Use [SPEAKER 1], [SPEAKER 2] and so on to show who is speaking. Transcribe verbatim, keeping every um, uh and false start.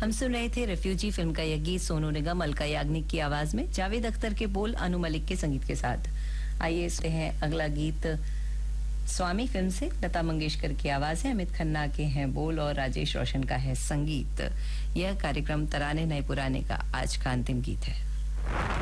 [SPEAKER 1] हम सुन रहे थे रेफ्यूजी फिल्म का यह गीत सोनू निगम, अलका याग्निक की आवाज में, जावेद अख्तर के बोल, अनु मलिक के संगीत के साथ। आइए सुनते हैं अगला गीत स्वामी फिल्म से। लता मंगेशकर की आवाज है, अमित खन्ना के हैं बोल और राजेश रोशन का है संगीत। यह कार्यक्रम तराने नए पुराने का आज का अंतिम गीत है।